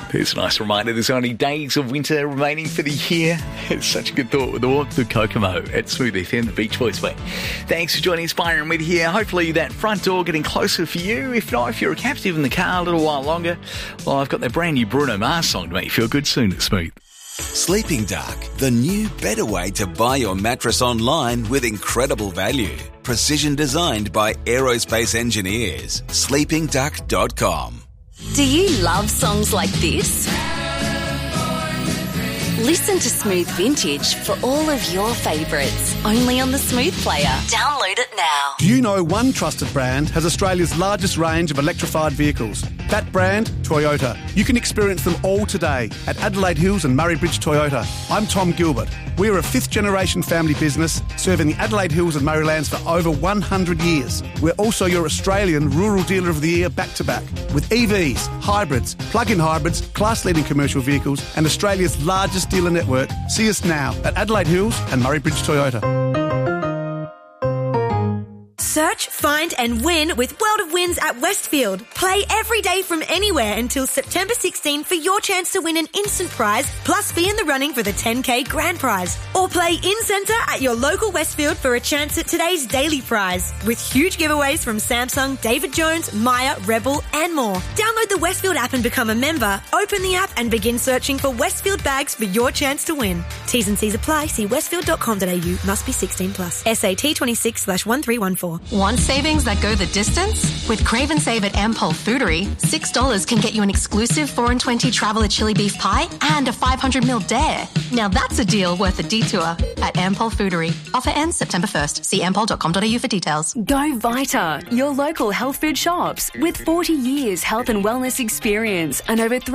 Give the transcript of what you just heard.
There's a nice reminder there's only days of winter remaining for the year. It's such a good thought with the warmth of Kokomo at Smooth FM, the Beach Boys way. Thanks for joining us, Byron With here. Hopefully that front door getting closer for you. If not, if you're a captive in the car a little while longer, well, I've got that brand new Bruno Mars song to make you feel good soon at Smooth. Sleeping Duck, the new, better way to buy your mattress online with incredible value. Precision designed by aerospace engineers. sleepingduck.com. Do you love songs like this? Listen to Smooth Vintage for all of your favourites, only on the Smooth Player. Download it now. Do you know one trusted brand has Australia's largest range of electrified vehicles? That brand, Toyota. You can experience them all today at Adelaide Hills and Murray Bridge Toyota. I'm Tom Gilbert. We are a fifth-generation family business serving the Adelaide Hills and Murraylands for over 100 years. We're also your Australian Rural Dealer of the Year back-to-back with EVs, hybrids, plug-in hybrids, class-leading commercial vehicles and Australia's largest dealer network. See us now at Adelaide Hills and Murray Bridge Toyota. Search, find and win with World of Wins at Westfield. Play every day from anywhere until September 16 for your chance to win an instant prize plus be in the running for the 10k grand prize. Or play in-centre at your local Westfield for a chance at today's daily prize with huge giveaways from Samsung, David Jones, Maya, Rebel and more. Download the Westfield app and become a member. Open the app and begin searching for Westfield bags for your chance to win. T's and C's apply. See westfield.com.au. Must be 16 plus. SAT 26/1314. Want savings that go the distance? With Crave and Save at Ampol Foodery, $6 can get you an exclusive 4 and 20 Traveller chili beef pie and a 500ml dare. Now that's a deal worth a detour at Ampol Foodery. Offer ends September 1st. See ampol.com.au for details. Go Vita, your local health food shops with 40 years health and wellness experience and over